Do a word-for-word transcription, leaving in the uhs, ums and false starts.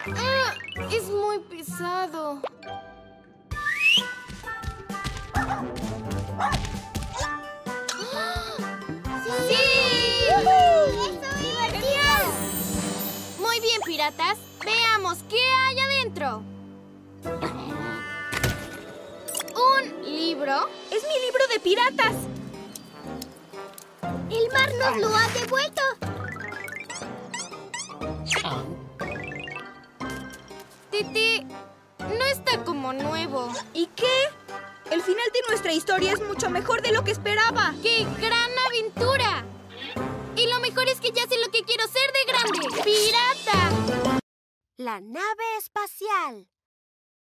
Ah, es muy pesado. ¡Sí! ¡Es divertido! Muy bien, piratas. Veamos qué hay adentro. ¿Un libro? ¡Es mi libro de piratas! ¡El mar nos lo ha devuelto! Titi, no está como nuevo. ¿Y qué? El final de nuestra historia es mucho mejor de lo que esperaba. ¡Qué gran aventura! Y lo mejor es que ya sé lo que quiero ser de grande. ¡Pirata! La nave espacial.